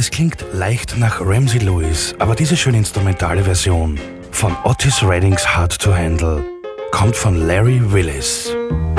Das klingt leicht nach Ramsey Lewis, aber diese schöne instrumentale Version von Otis Reddings Hard to Handle kommt von Larry Willis.